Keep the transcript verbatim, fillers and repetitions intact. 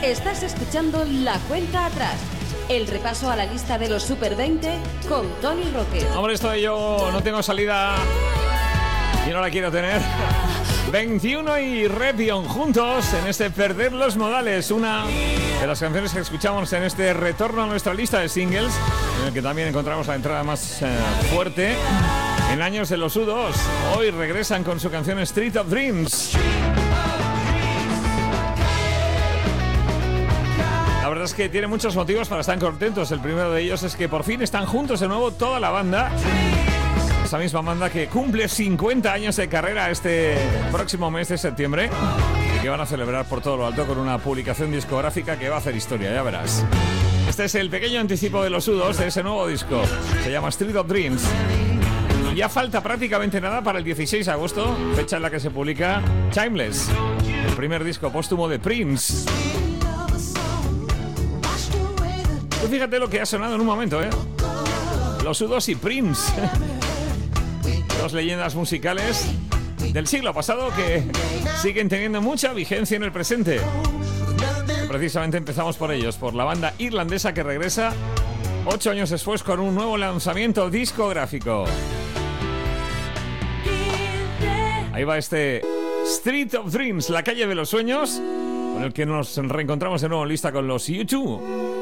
Estás escuchando La Cuenta Atrás, el repaso a la lista de los Super veinte con Tony Roque. Hombre, esto de yo no tengo salida y no la quiero tener. veintiuno y Repion juntos en este Perder los Modales, una de las canciones que escuchamos en este retorno a nuestra lista de singles, en el que también encontramos la entrada más eh, fuerte en años de los U dos. Hoy regresan con su canción Street of Dreams. La verdad es que tiene muchos motivos para estar contentos. El primero de ellos es que por fin están juntos de nuevo toda la banda. Esa misma banda que cumple cincuenta años de carrera este próximo mes de septiembre y que van a celebrar por todo lo alto con una publicación discográfica que va a hacer historia, ya verás. Este es el pequeño anticipo de los U dos de ese nuevo disco. Se llama Street of Dreams. Y ya falta prácticamente nada para el dieciséis de agosto, fecha en la que se publica Timeless, el primer disco póstumo de Prince. Tú fíjate lo que ha sonado en un momento, ¿eh? Los U dos y Prince. Dos leyendas musicales del siglo pasado que siguen teniendo mucha vigencia en el presente. Precisamente empezamos por ellos, por la banda irlandesa que regresa ocho años después con un nuevo lanzamiento discográfico. Ahí va este Street of Dreams, la calle de los sueños, con el que nos reencontramos de nuevo en lista con los U dos.